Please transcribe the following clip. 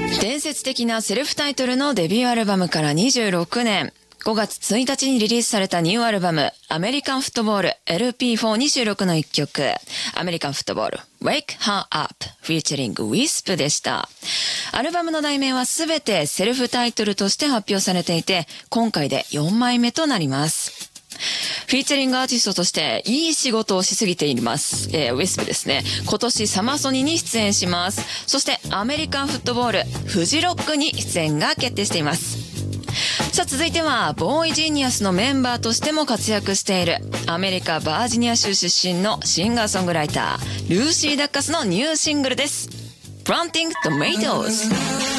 伝説的なセルフタイトルのデビューアルバムから26年。5月1日にリリースされたニューアルバム、アメリカンフットボール LP426 の一曲、アメリカンフットボール Wake Her Up featuring Wisp でした。アルバムの題名はすべてセルフタイトルとして発表されていて、今回で4枚目となります。フィーチャリングアーティストとしていい仕事をしすぎています。ウィスプですね。今年サマソニに出演します。そしてアメリカンフットボールフジロックに出演が決定しています。さあ続いてはボーイジーニアスのメンバーとしても活躍しているアメリカバージニア州出身のシンガーソングライタールーシー・ダッカスのニューシングルです。Planting Tomatoes